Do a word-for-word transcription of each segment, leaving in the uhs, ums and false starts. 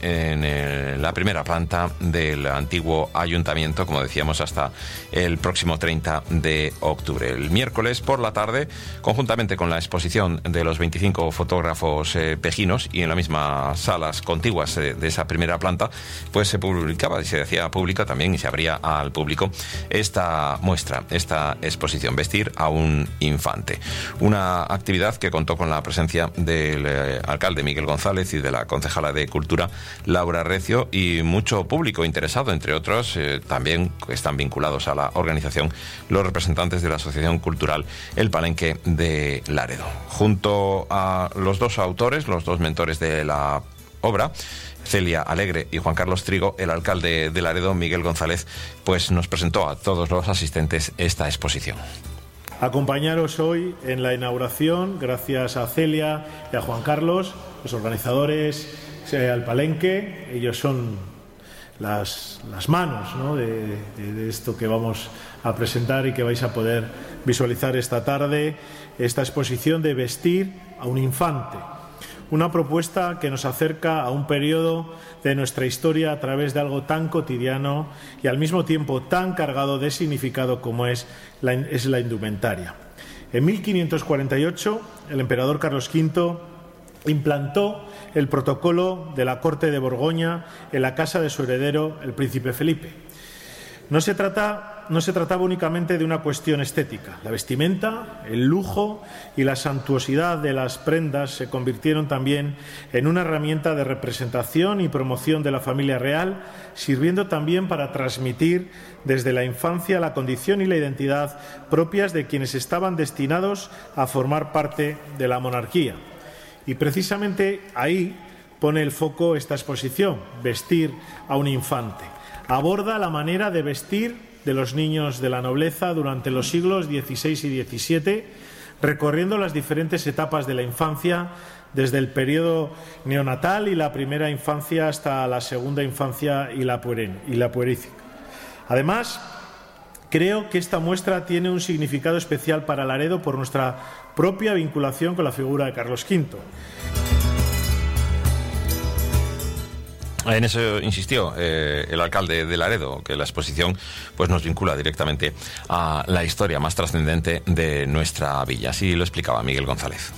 en el, la primera planta del antiguo ayuntamiento, como decíamos, hasta el próximo treinta de octubre. El miércoles por la tarde, conjuntamente con la exposición de los veinticinco fotógrafos eh, pejinos, y en las mismas salas contiguas eh, de esa primera planta, pues se publicaba y se hacía pública también y se abría al público esta muestra, esta exposición, Vestir a un infante. Una actividad que contó con la presencia del eh, alcalde Miguel González y de la concejala de Cultura Laura Recio, y mucho público interesado, entre otros eh, también están vinculados a la organización los representantes de la Asociación Cultural El Palenque de Laredo. Junto a los dos autores, los dos mentores de la obra, Celia Alegre y Juan Carlos Trigo, el alcalde de Laredo, Miguel González, pues nos presentó a todos los asistentes esta exposición. Acompañaros hoy en la inauguración, gracias a Celia y a Juan Carlos, los organizadores al Palenque. Ellos son las, las manos, ¿no?, de, de, de esto que vamos a presentar y que vais a poder visualizar esta tarde, esta exposición de Vestir a un infante. Una propuesta que nos acerca a un periodo de nuestra historia a través de algo tan cotidiano y al mismo tiempo tan cargado de significado como es la, es la indumentaria. En mil quinientos cuarenta y ocho, el emperador Carlos quinto implantó el protocolo de la corte de Borgoña en la casa de su heredero, el príncipe Felipe. No se trata, no se trataba únicamente de una cuestión estética. La vestimenta, el lujo y la suntuosidad de las prendas se convirtieron también en una herramienta de representación y promoción de la familia real, sirviendo también para transmitir desde la infancia la condición y la identidad propias de quienes estaban destinados a formar parte de la monarquía. Y precisamente ahí pone el foco esta exposición, Vestir a un infante. Aborda la manera de vestir de los niños de la nobleza durante los siglos dieciséis y diecisiete, recorriendo las diferentes etapas de la infancia, desde el periodo neonatal y la primera infancia hasta la segunda infancia y la, pueren, y la puerísima. Además, creo que esta muestra tiene un significado especial para Laredo por nuestra propia vinculación con la figura de Carlos quinto. En eso insistió eh, el alcalde de Laredo, que la exposición pues nos vincula directamente a la historia más trascendente de nuestra villa. Así lo explicaba Miguel González.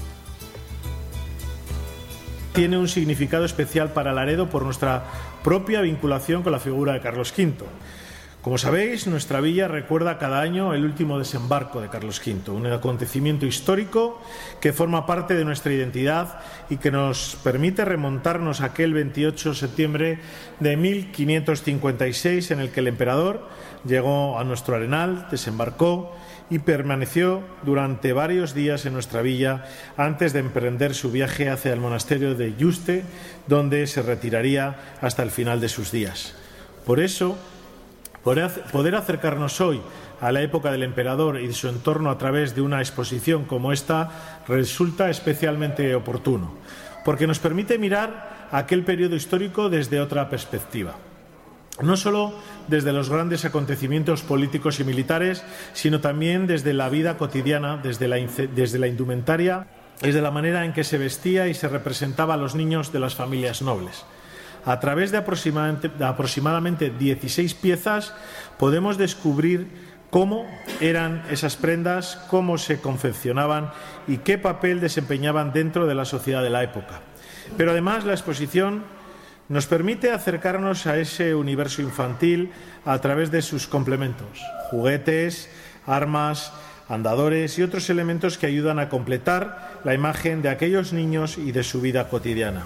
Tiene un significado especial para Laredo por nuestra propia vinculación con la figura de Carlos quinto. Como sabéis, nuestra villa recuerda cada año el último desembarco de Carlos quinto, un acontecimiento histórico que forma parte de nuestra identidad y que nos permite remontarnos a aquel veintiocho de septiembre de mil quinientos cincuenta y seis, en el que el emperador llegó a nuestro arenal, desembarcó y permaneció durante varios días en nuestra villa antes de emprender su viaje hacia el monasterio de Yuste, donde se retiraría hasta el final de sus días. Por eso, poder acercarnos hoy a la época del emperador y de su entorno a través de una exposición como esta resulta especialmente oportuno, porque nos permite mirar aquel periodo histórico desde otra perspectiva. No solo desde los grandes acontecimientos políticos y militares, sino también desde la vida cotidiana, desde la, desde la indumentaria, desde la manera en que se vestía y se representaba a los niños de las familias nobles. A través de aproximadamente, de aproximadamente dieciséis piezas podemos descubrir cómo eran esas prendas, cómo se confeccionaban y qué papel desempeñaban dentro de la sociedad de la época. Pero además la exposición nos permite acercarnos a ese universo infantil a través de sus complementos, juguetes, armas, andadores y otros elementos que ayudan a completar la imagen de aquellos niños y de su vida cotidiana.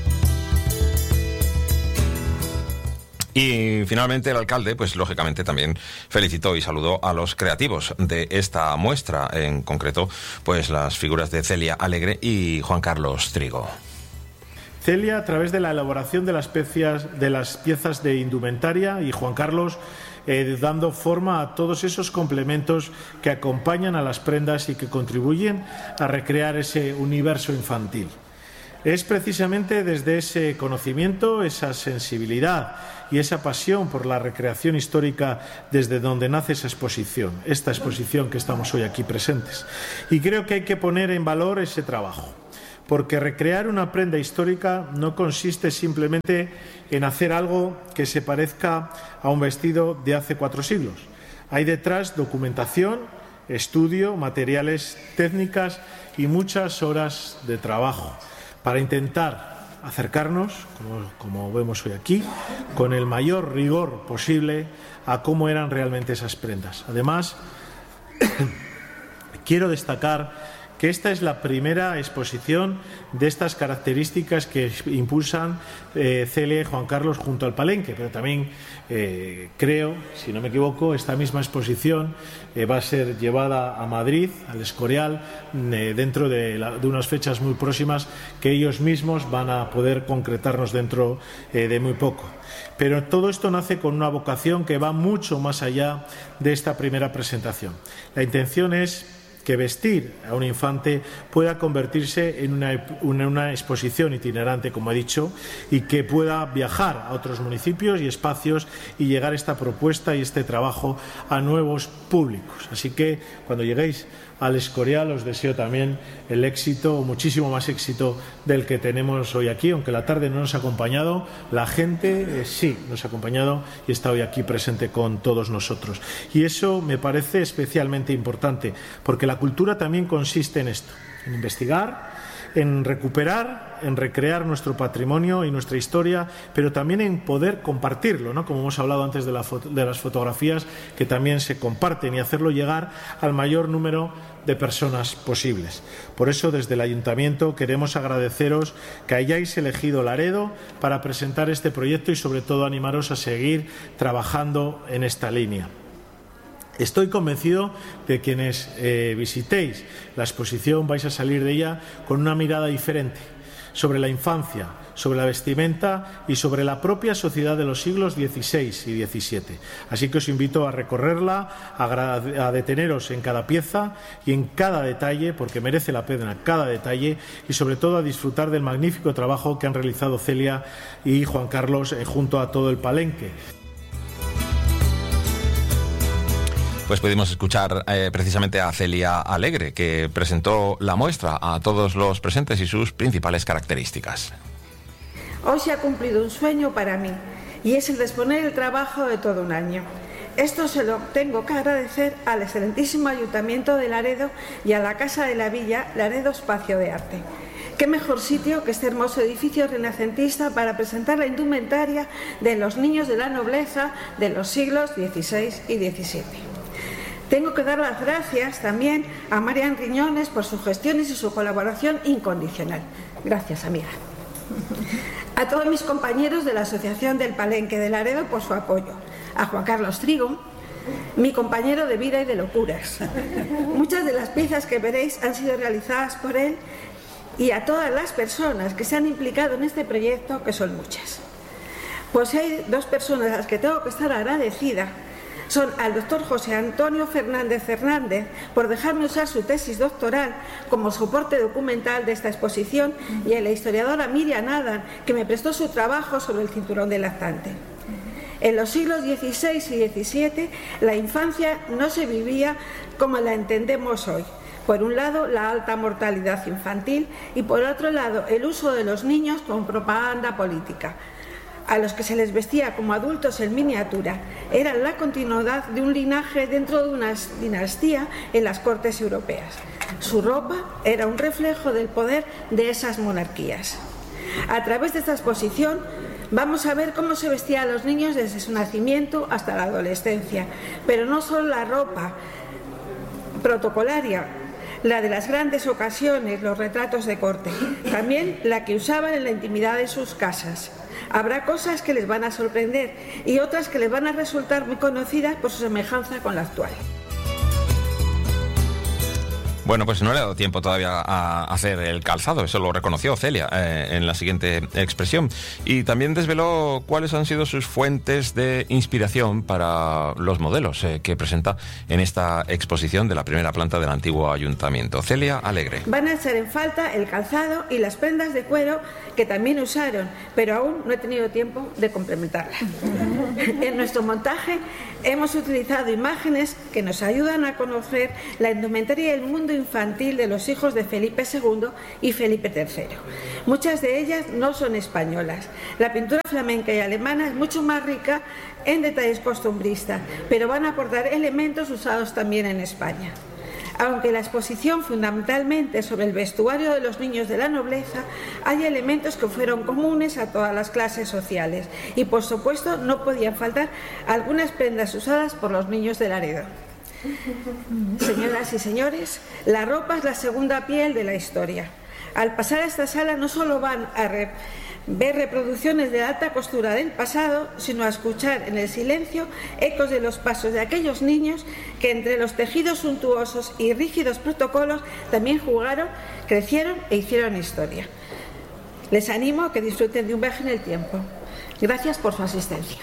Y finalmente el alcalde, pues lógicamente también felicitó y saludó a los creativos de esta muestra, en concreto, pues las figuras de Celia Alegre y Juan Carlos Trigo. Celia, a través de la elaboración de las piezas de, las piezas de indumentaria, y Juan Carlos eh, dando forma a todos esos complementos que acompañan a las prendas y que contribuyen a recrear ese universo infantil. Es precisamente desde ese conocimiento, esa sensibilidad y esa pasión por la recreación histórica desde donde nace esa exposición, esta exposición que estamos hoy aquí presentes. Y creo que hay que poner en valor ese trabajo, porque recrear una prenda histórica no consiste simplemente en hacer algo que se parezca a un vestido de hace cuatro siglos. Hay detrás documentación, estudio, materiales, técnicas y muchas horas de trabajo para intentar acercarnos, como, como vemos hoy aquí, con el mayor rigor posible a cómo eran realmente esas prendas. Además, quiero destacar que esta es la primera exposición de estas características que impulsan eh, Celia y Juan Carlos junto al Palenque, pero también eh, creo, si no me equivoco, esta misma exposición eh, va a ser llevada a Madrid, al Escorial, eh, dentro de, la, de unas fechas muy próximas que ellos mismos van a poder concretarnos dentro eh, de muy poco. Pero todo esto nace con una vocación que va mucho más allá de esta primera presentación. La intención es que vestir a un infante pueda convertirse en una, en una exposición itinerante, como he dicho, y que pueda viajar a otros municipios y espacios y llegar esta propuesta y este trabajo a nuevos públicos. Así que cuando lleguéis al Escorial os deseo también el éxito, muchísimo más éxito del que tenemos hoy aquí, aunque la tarde no nos ha acompañado, la gente eh, sí nos ha acompañado y está hoy aquí presente con todos nosotros. Y eso me parece especialmente importante, porque la cultura también consiste en esto, en investigar, en recuperar, en recrear nuestro patrimonio y nuestra historia, pero también en poder compartirlo, ¿no? Como hemos hablado antes de, la foto, de las fotografías que también se comparten, y hacerlo llegar al mayor número de personas posibles. Por eso, desde el Ayuntamiento queremos agradeceros que hayáis elegido Laredo para presentar este proyecto y, sobre todo, animaros a seguir trabajando en esta línea. Estoy convencido de que quienes eh, visitéis la exposición vais a salir de ella con una mirada diferente sobre la infancia, sobre la vestimenta y sobre la propia sociedad de los siglos dieciséis y diecisiete. Así que os invito a recorrerla, a, a deteneros en cada pieza y en cada detalle, porque merece la pena cada detalle, y sobre todo a disfrutar del magnífico trabajo que han realizado Celia y Juan Carlos eh, junto a todo el Palenque. Pues pudimos escuchar eh, precisamente a Celia Alegre, que presentó la muestra a todos los presentes y sus principales características. Hoy se ha cumplido un sueño para mí, y es el de exponer el trabajo de todo un año. Esto se lo tengo que agradecer al excelentísimo Ayuntamiento de Laredo y a la Casa de la Villa Laredo Espacio de Arte. Qué mejor sitio que este hermoso edificio renacentista para presentar la indumentaria de los niños de la nobleza de los siglos dieciséis y diecisiete. Tengo que dar las gracias también a Marian Riñones por sus gestiones y su colaboración incondicional. Gracias, amiga. A todos mis compañeros de la Asociación del Palenque de Laredo por su apoyo. A Juan Carlos Trigo, mi compañero de vida y de locuras. Muchas de las piezas que veréis han sido realizadas por él, y a todas las personas que se han implicado en este proyecto, que son muchas. Pues hay dos personas a las que tengo que estar agradecida. Son al doctor José Antonio Fernández Hernández por dejarme usar su tesis doctoral como soporte documental de esta exposición, y a la historiadora Miriam Adam, que me prestó su trabajo sobre el cinturón del lactante. En los siglos dieciséis y diecisiete la infancia no se vivía como la entendemos hoy. Por un lado, la alta mortalidad infantil, y por otro lado, el uso de los niños con propaganda política, a los que se les vestía como adultos en miniatura. Eran la continuidad de un linaje dentro de una dinastía en las cortes europeas. Su ropa era un reflejo del poder de esas monarquías. A través de esta exposición vamos a ver cómo se vestía a los niños desde su nacimiento hasta la adolescencia, pero no solo la ropa protocolaria, la de las grandes ocasiones, los retratos de corte, también la que usaban en la intimidad de sus casas. Habrá cosas que les van a sorprender y otras que les van a resultar muy conocidas por su semejanza con la actual. Bueno, pues no le ha dado tiempo todavía a hacer el calzado, eso lo reconoció Celia eh, en la siguiente expresión. Y también desveló cuáles han sido sus fuentes de inspiración para los modelos eh, que presenta en esta exposición de la primera planta del antiguo ayuntamiento. Celia Alegre. Van a echar en falta el calzado y las prendas de cuero que también usaron, pero aún no he tenido tiempo de complementarlas. En nuestro montaje hemos utilizado imágenes que nos ayudan a conocer la indumentaria del mundo infantil de los hijos de Felipe segundo y Felipe tercero. Muchas de ellas no son españolas. La pintura flamenca y alemana es mucho más rica en detalles costumbristas, pero van a aportar elementos usados también en España. Aunque la exposición fundamentalmente sobre el vestuario de los niños de la nobleza, hay elementos que fueron comunes a todas las clases sociales y, por supuesto, no podían faltar algunas prendas usadas por los niños de Laredo. Señoras y señores, la ropa es la segunda piel de la historia. Al pasar a esta sala no solo van a re ver reproducciones de alta costura del pasado, sino a escuchar en el silencio ecos de los pasos de aquellos niños que entre los tejidos suntuosos y rígidos protocolos también jugaron, crecieron e hicieron historia. Les animo a que disfruten de un viaje en el tiempo. Gracias por su asistencia.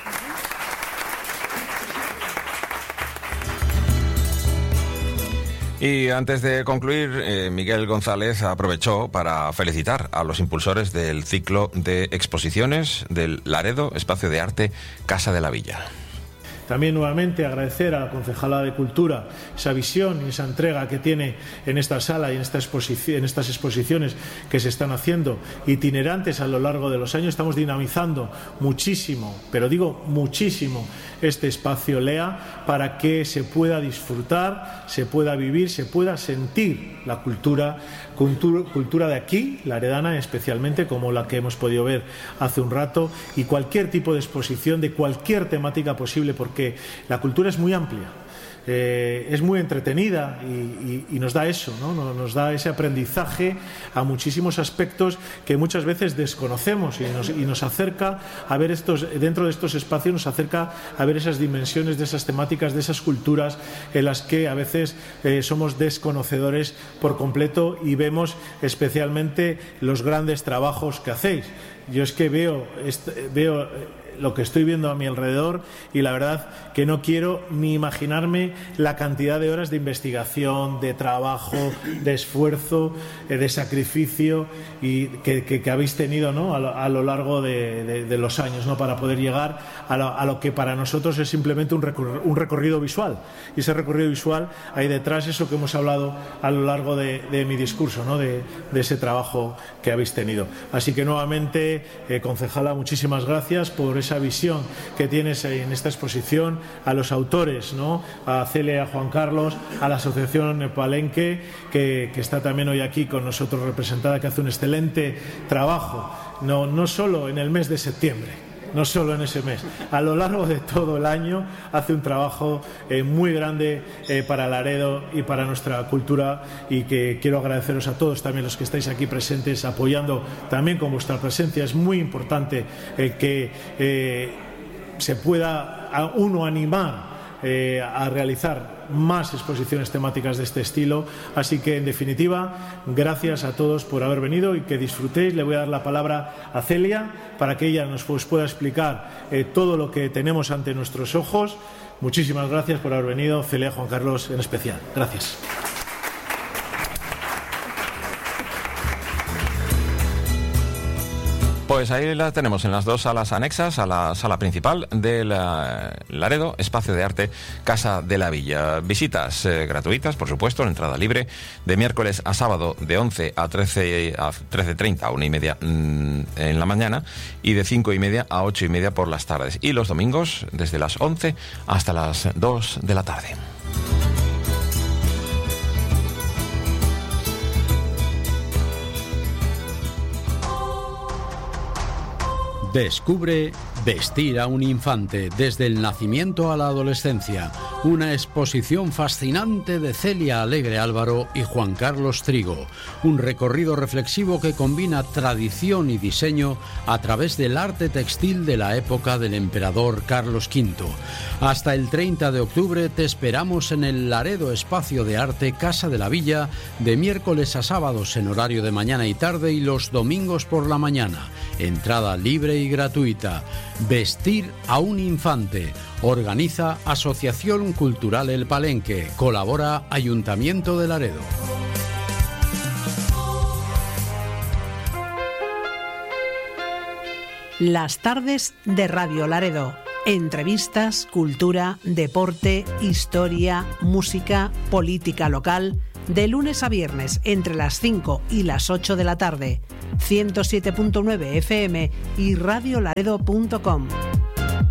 Y antes de concluir, eh, Miguel González aprovechó para felicitar a los impulsores del ciclo de exposiciones del Laredo Espacio de Arte Casa de la Villa. También nuevamente agradecer a la concejala de Cultura esa visión y esa entrega que tiene en esta sala y en, esta exposición, en estas exposiciones que se están haciendo itinerantes a lo largo de los años. Estamos dinamizando muchísimo, pero digo muchísimo, este espacio Lea para que se pueda disfrutar, se pueda vivir, se pueda sentir la cultura, cultura, cultura de aquí, la laredana especialmente, como la que hemos podido ver hace un rato, y cualquier tipo de exposición de cualquier temática posible, porque que la cultura es muy amplia, eh, es muy entretenida y, y, y nos da eso, ¿no? Nos da ese aprendizaje a muchísimos aspectos que muchas veces desconocemos y nos, y nos acerca a ver estos, dentro de estos espacios nos acerca a ver esas dimensiones de esas temáticas, de esas culturas en las que a veces eh, somos desconocedores por completo y vemos especialmente los grandes trabajos que hacéis. Yo es que veo, este, veo lo que estoy viendo a mi alrededor y la verdad que no quiero ni imaginarme la cantidad de horas de investigación, de trabajo, de esfuerzo, de sacrificio y que, que, que habéis tenido, ¿no? a, lo, a lo largo de, de, de los años, ¿no? Para poder llegar a lo, a lo que para nosotros es simplemente un recorrido, un recorrido visual, y ese recorrido visual hay detrás eso que hemos hablado a lo largo de, de mi discurso, ¿no? de, de ese trabajo que habéis tenido. Así que nuevamente, eh, concejala, muchísimas gracias por ese esa visión que tienes en esta exposición, a los autores, ¿no? A Celia, a Juan Carlos, a la Asociación Palenque, que, que está también hoy aquí con nosotros representada, que hace un excelente trabajo, no, no solo en el mes de septiembre, no solo en ese mes, a lo largo de todo el año hace un trabajo eh, muy grande eh, para Laredo y para nuestra cultura, y que quiero agradeceros a todos también los que estáis aquí presentes apoyando también con vuestra presencia. Es muy importante eh, que eh, se pueda a uno animar Eh, a realizar más exposiciones temáticas de este estilo. Así que, en definitiva, gracias a todos por haber venido y que disfrutéis. Le voy a dar la palabra a Celia para que ella nos pues, pueda explicar eh, todo lo que tenemos ante nuestros ojos. Muchísimas gracias por haber venido, Celia, Juan Carlos en especial. Gracias. Pues ahí la tenemos en las dos salas anexas a la sala principal del Laredo Espacio de Arte Casa de la Villa. Visitas eh, gratuitas, por supuesto, entrada libre, de miércoles a sábado de once a trece treinta, a una y media mmm, en la mañana, y de cinco y media a ocho y media por las tardes. Y los domingos desde las once hasta las dos de la tarde. Descubre Vestir a un infante, desde el nacimiento a la adolescencia. Una exposición fascinante de Celia Alegre Álvaro y Juan Carlos Trigo. Un recorrido reflexivo que combina tradición y diseño a través del arte textil de la época del emperador Carlos quinto. Hasta el treinta de octubre te esperamos en el Laredo Espacio de Arte Casa de la Villa, de miércoles a sábados en horario de mañana y tarde, y los domingos por la mañana. Entrada libre y gratuita. Vestir a un infante. Organiza Asociación Cultural El Palenque. Colabora Ayuntamiento de Laredo. Las tardes de Radio Laredo. Entrevistas, cultura, deporte, historia, música, política local. de lunes a viernes entre las cinco y las ocho de la tarde. ciento siete punto nueve F M y radiolaredo punto com.